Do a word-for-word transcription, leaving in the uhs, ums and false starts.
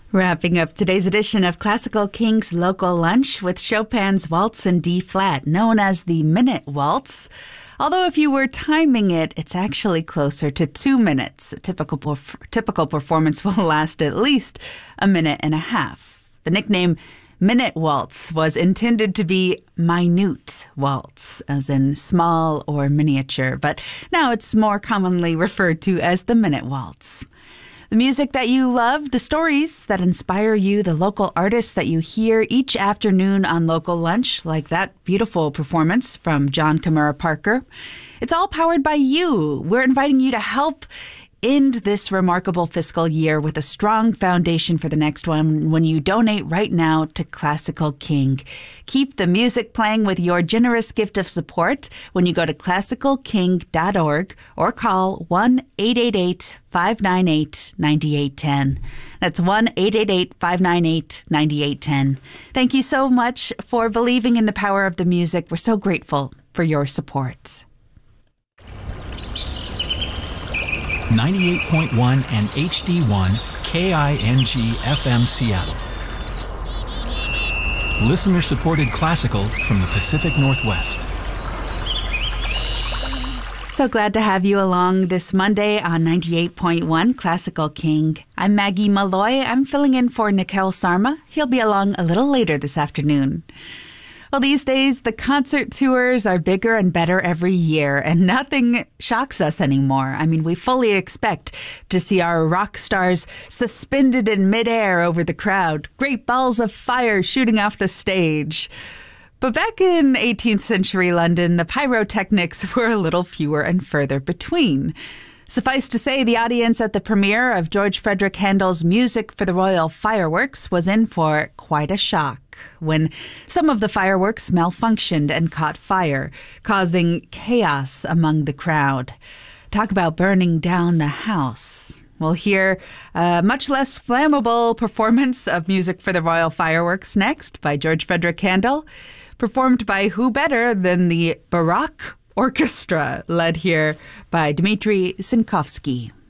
Wrapping up today's edition of Classical Kings Local Lunch with Chopin's Waltz in D-flat, known as the Minute Waltz. Although if you were timing it, it's actually closer to two minutes. A typical, perf- typical performance will last at least a minute and a half. The nickname Minute Waltz was intended to be minute waltz, as in small or miniature, but now it's more commonly referred to as the Minute Waltz. The music that you love, the stories that inspire you, the local artists that you hear each afternoon on Local Lunch, like that beautiful performance from John Kimura Parker. It's all powered by you. We're inviting you to help end this remarkable fiscal year with a strong foundation for the next one when you donate right now to Classical King. Keep the music playing with your generous gift of support when you go to classical king dot org or call one eight eight eight, five nine eight, nine eight one zero. That's one eight eight eight, five nine eight, nine eight one zero. Thank you so much for believing in the power of the music. We're so grateful for your support. ninety-eight point one and H D one K I N G F M Seattle. Listener-supported classical from the Pacific Northwest. So glad to have you along this Monday on ninety-eight point one Classical King. I'm Maggie Malloy. I'm filling in for Nikhil Sarma. He'll be along a little later this afternoon. Well, these days, the concert tours are bigger and better every year, and nothing shocks us anymore. I mean, we fully expect to see our rock stars suspended in midair over the crowd, great balls of fire shooting off the stage. But back in eighteenth century London, the pyrotechnics were a little fewer and further between. Suffice to say, the audience at the premiere of George Frederick Handel's Music for the Royal Fireworks was in for quite a shock when some of the fireworks malfunctioned and caught fire, causing chaos among the crowd. Talk about burning down the house. We'll hear a much less flammable performance of Music for the Royal Fireworks next by George Frederick Handel, performed by who better than the Baroque Orchestra, led here by Dmitri Sinkovsky.